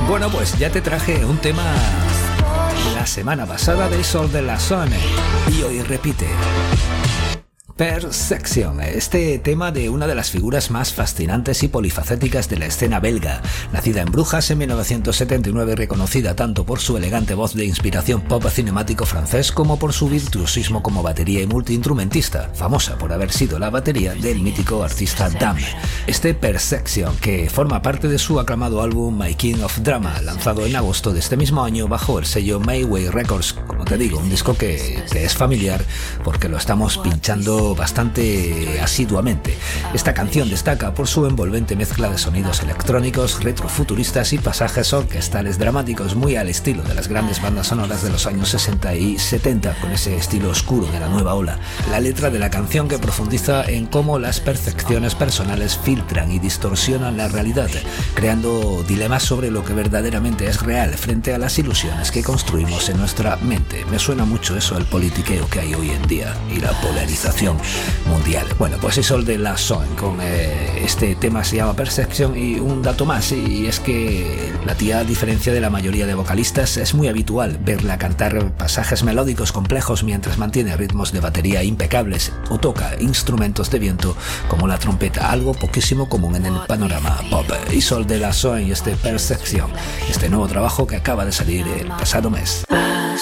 Bueno, pues ya te traje un tema la semana pasada de Sol de la Zone y hoy repite. Perception, este tema de una de las figuras más fascinantes y polifacéticas de la escena belga, nacida en Brujas en 1979 y reconocida tanto por su elegante voz de inspiración pop cinemático francés como por su virtuosismo como batería y multiinstrumentista, famosa por haber sido la batería del mítico artista Dame. Este Perception, que forma parte de su aclamado álbum My King of Drama, lanzado en agosto de este mismo año bajo el sello Mayway Records, como te digo, un disco que es familiar porque lo estamos pinchando bastante asiduamente. Esta canción destaca por su envolvente mezcla de sonidos electrónicos, retrofuturistas y pasajes orquestales dramáticos muy al estilo de las grandes bandas sonoras de los años 60 y 70, con ese estilo oscuro de la nueva ola. La letra de la canción que profundiza en cómo las percepciones personales filtran y distorsionan la realidad, creando dilemas sobre lo que verdaderamente es real frente a las ilusiones que construimos en nuestra mente. Me suena mucho eso el politiqueo que hay hoy en día y la polarización mundial. Bueno, pues es Sol de la Zone con este tema se llama Perception. Y un dato más, y es que la tía, a diferencia de la mayoría de vocalistas, es muy habitual verla cantar pasajes melódicos complejos mientras mantiene ritmos de batería impecables o toca instrumentos de viento como la trompeta, algo poquísimo común en el panorama pop. Y Sol de la Zone y este Perception, este nuevo trabajo que acaba de salir el pasado mes.